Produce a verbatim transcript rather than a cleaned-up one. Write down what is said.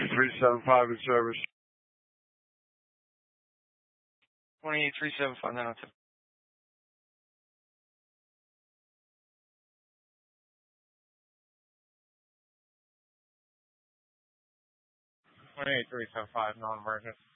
three seven five in service. twenty-eight three seven five nine oh two. twenty-eight three seven five, non-emergent.